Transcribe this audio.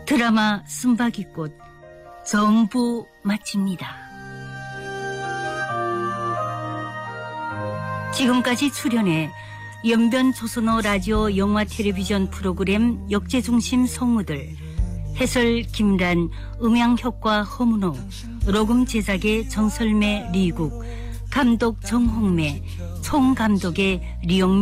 드라마 숨바기꽃 전부 마칩니다. 지금까지 출연해 연변 조선어 라디오 영화 텔레비전 프로그램 역제중심 성우들, 해설 김란, 음향효과 허문호, 녹음 제작의 정설매 리국, 감독 정홍매, 총감독의 리용미